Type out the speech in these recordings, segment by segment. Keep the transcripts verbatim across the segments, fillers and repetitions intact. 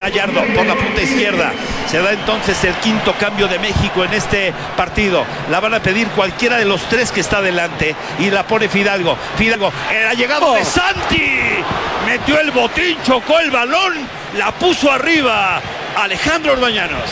Gallardo por la punta izquierda. Se da entonces el quinto cambio de México en este partido. La van a pedir cualquiera de los tres que está adelante y la pone Fidalgo. Fidalgo, ha llegado oh. de Santi. Metió el botín, chocó el balón, la puso arriba Alejandro Orbañanos.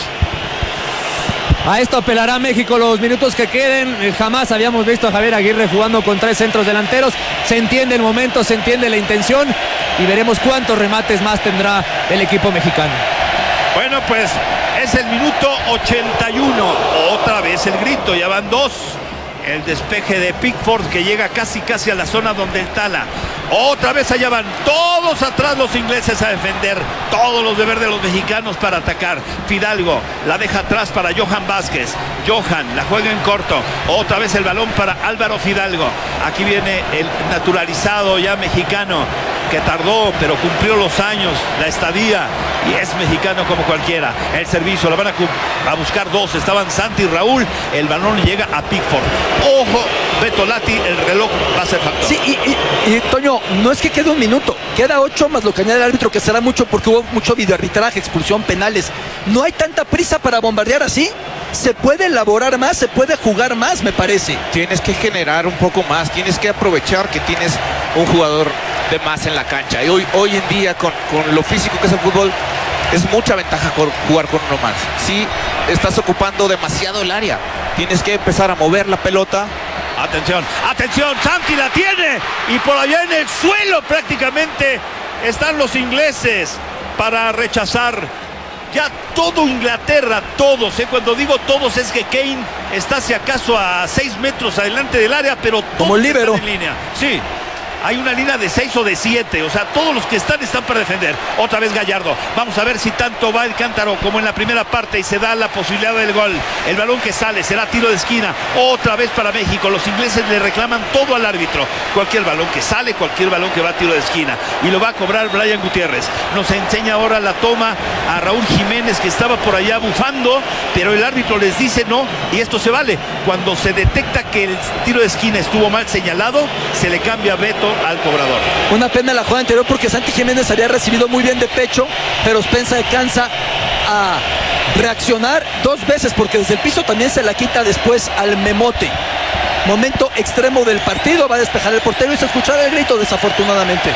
A esto apelará México los minutos que queden. Jamás habíamos visto a Javier Aguirre jugando con tres centros delanteros. Se entiende el momento, se entiende la intención y veremos cuántos remates más tendrá el equipo mexicano. Bueno, pues es el minuto ochenta y uno. Otra vez el grito, ya van dos. El despeje de Pickford que llega casi casi a la zona donde el Tala. Otra vez allá van todos atrás los ingleses a defender. Todos los deberes de los mexicanos para atacar. Fidalgo la deja atrás para Johan Vázquez. Johan la juega en corto. Otra vez el balón para Álvaro Fidalgo. Aquí viene el naturalizado ya mexicano que tardó pero cumplió los años, la estadía y es mexicano como cualquiera. El servicio, la van a, a buscar dos. Estaban Santi y Raúl. El balón llega a Pickford. Ojo, Beto Lati, el reloj va a ser factor. Sí, y, y, y Toño, no es que quede un minuto, queda ocho más lo que añade el árbitro, que será mucho porque hubo mucho videoarbitraje, expulsión, penales. No hay tanta prisa para bombardear así. Se puede elaborar más, se puede jugar más, me parece. Tienes que generar un poco más, tienes que aprovechar que tienes un jugador de más en la cancha. Y hoy, hoy en día, con, con lo físico que es el fútbol, es mucha ventaja jugar con uno más. Si estás ocupando demasiado el área, tienes que empezar a mover la pelota. Atención, atención, Santi la tiene y por allá en el suelo prácticamente están los ingleses para rechazar. Ya todo Inglaterra, todos, ¿eh? Cuando digo todos es que Kane está si acaso a seis metros adelante del área, pero todos como líbero están en línea. Sí. Hay una línea de seis o de siete, o sea, todos los que están están para defender. Otra vez Gallardo. Vamos a ver si tanto va el cántaro como en la primera parte y se da la posibilidad del gol. El balón que sale será tiro de esquina. Otra vez para México. Los ingleses le reclaman todo al árbitro. Cualquier balón que sale, cualquier balón que va a tiro de esquina. Y lo va a cobrar Brian Gutiérrez. Nos enseña ahora la toma a Raúl Jiménez, que estaba por allá bufando, pero el árbitro les dice no, y esto se vale. Cuando se detecta que el tiro de esquina estuvo mal señalado, se le cambia a Beto al cobrador. Una pena la jugada anterior porque Santi Jiménez había recibido muy bien de pecho, pero Spence alcanza a reaccionar dos veces porque desde el piso también se la quita después al Memote. Momento extremo del partido, va a despejar el portero y se escuchará el grito desafortunadamente.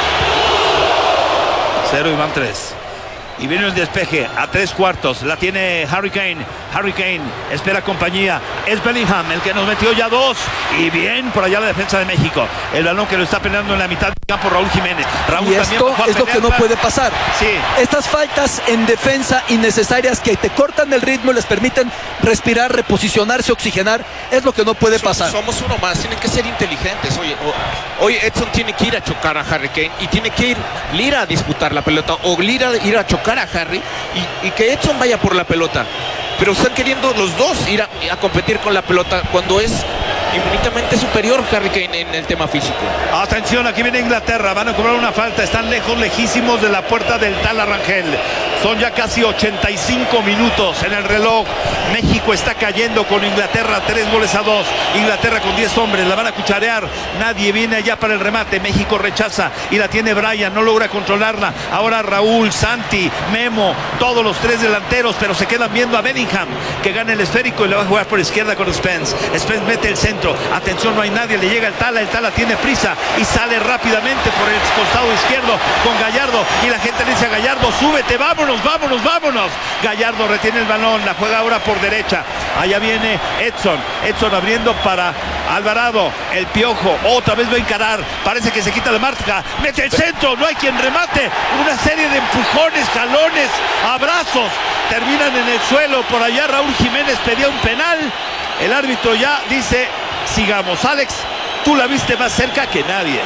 Cero y van tres. Y viene el despeje a tres cuartos. La tiene Harry Kane. Harry Kane espera compañía. Es Bellingham el que nos metió ya dos. Y bien por allá la defensa de México. El balón que lo está peleando en la mitad del campo Raúl Jiménez. Raúl y esto es lo que no puede pasar. Sí. Estas faltas en defensa innecesarias que te cortan el ritmo, les permiten respirar, reposicionarse, oxigenar, es lo que no puede pasar. Somos uno más, tienen que ser inteligentes. Hoy, hoy Edson tiene que ir a chocar a Harry Kane y tiene que ir Lira a disputar la pelota o Lira ir a chocar a Harry y, y que Edson vaya por la pelota, pero están queriendo los dos ir a, a competir con la pelota cuando es infinitamente superior Harry Kane en el tema físico. Atención, aquí viene Inglaterra, van a cobrar una falta, están lejos, lejísimos de la puerta del Tala Rangel. Son ya casi ochenta y cinco minutos en el reloj. México está cayendo con Inglaterra, tres goles a dos. Inglaterra con diez hombres, la van a cucharear. Nadie viene allá para el remate. México rechaza y la tiene Brian, no logra controlarla. Ahora Raúl, Santi, Memo, todos los tres delanteros, pero se quedan viendo a Bellingham, que gana el esférico y le va a jugar por izquierda con Spence. Spence mete el centro. Atención, no hay nadie, le llega el Tala, el Tala tiene prisa y sale rápidamente por el costado izquierdo con Gallardo y la gente le dice a Gallardo, súbete, vámonos, vámonos, vámonos. Gallardo retiene el balón, la juega ahora por derecha. Allá viene Edson, Edson abriendo para Alvarado, el Piojo, otra vez va a encarar, parece que se quita de marca, mete el centro, no hay quien remate, una serie de empujones, jalones, abrazos, terminan en el suelo. Por allá Raúl Jiménez pedía un penal, el árbitro ya dice sigamos. Alex, tú la viste más cerca que nadie.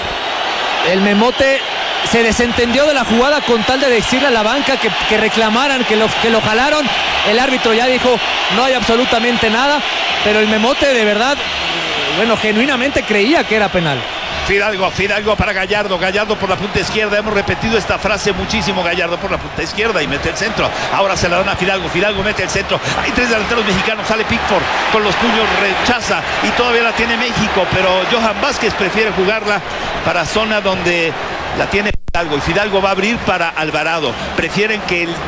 El Memote se desentendió de la jugada con tal de decirle a la banca que, que reclamaran, que lo, que lo jalaron. El árbitro ya dijo no hay absolutamente nada, pero el Memote de verdad, bueno, genuinamente creía que era penal. Fidalgo, Fidalgo para Gallardo, Gallardo por la punta izquierda, hemos repetido esta frase muchísimo, Gallardo por la punta izquierda y mete el centro, ahora se la dan a Fidalgo, Fidalgo mete el centro, hay tres delanteros mexicanos, sale Pickford con los puños, rechaza y todavía la tiene México, pero Johan Vázquez prefiere jugarla para zona donde la tiene Fidalgo y Fidalgo va a abrir para Alvarado, prefieren que el